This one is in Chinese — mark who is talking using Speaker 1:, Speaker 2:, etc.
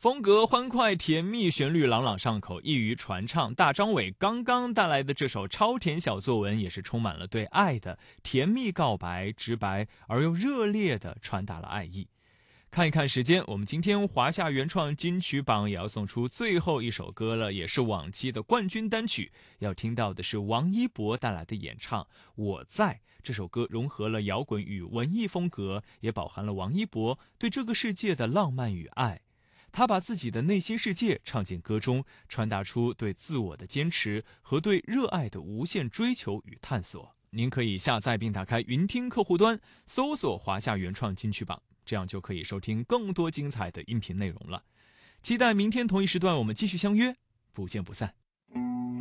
Speaker 1: 风格欢快甜蜜，旋律朗朗上口，易于传唱。大张伟刚刚带来的这首超甜小作文也是充满了对爱的甜蜜告白，直白而又热烈地传达了爱意。看一看时间，我们今天华夏原创金曲榜也要送出最后一首歌了，也是往期的冠军单曲。要听到的是王一博带来的演唱《我在》。这首歌融合了摇滚与文艺风格，也饱含了王一博对这个世界的浪漫与爱。他把自己的内心世界唱进歌中，传达出对自我的坚持和对热爱的无限追求与探索。您可以下载并打开云听客户端，搜索华夏原创金曲榜，这样就可以收听更多精彩的音频内容了。期待明天同一时段我们继续相约，不见不散。